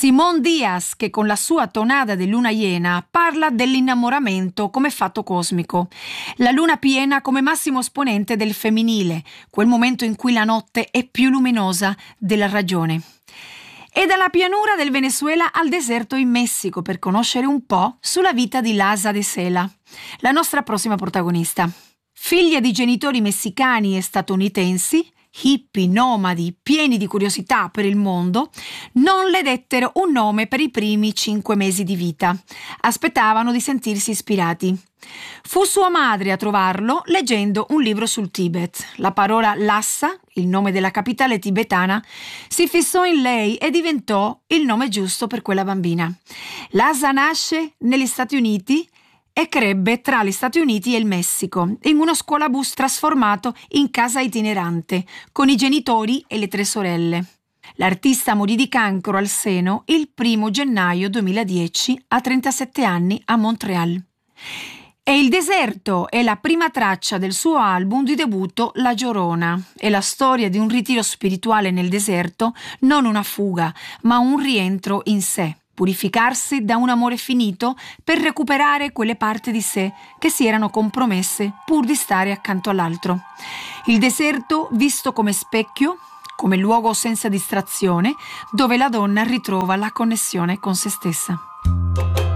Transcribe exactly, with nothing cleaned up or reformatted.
Simón Díaz, che con la sua tonada di luna iena parla dell'innamoramento come fatto cosmico, la luna piena come massimo esponente del femminile, quel momento in cui la notte è più luminosa della ragione. E dalla pianura del Venezuela al deserto in Messico per conoscere un po' sulla vita di Lhasa de Sela, la nostra prossima protagonista. Figlia di genitori messicani e statunitensi, hippie, nomadi, pieni di curiosità per il mondo, non le dettero un nome per i primi cinque mesi di vita. Aspettavano di sentirsi ispirati. Fu sua madre a trovarlo leggendo un libro sul Tibet. La parola Lhasa, il nome della capitale tibetana, si fissò in lei e diventò il nome giusto per quella bambina. Lhasa nasce negli Stati Uniti e crebbe tra gli Stati Uniti e il Messico, in uno scuolabus trasformato in casa itinerante, con i genitori e le tre sorelle. L'artista morì di cancro al seno il primo gennaio duemiladieci a trentasette anni a Montreal. E il deserto è la prima traccia del suo album di debutto La Llorona. È la storia di un ritiro spirituale nel deserto, non una fuga, ma un rientro in sé. Purificarsi da un amore finito per recuperare quelle parti di sé che si erano compromesse pur di stare accanto all'altro. Il deserto visto come specchio, come luogo senza distrazione, dove la donna ritrova la connessione con se stessa.